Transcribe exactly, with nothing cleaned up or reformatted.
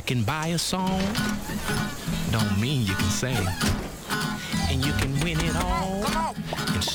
can buy a song, don't mean you can sing. And you can win it all and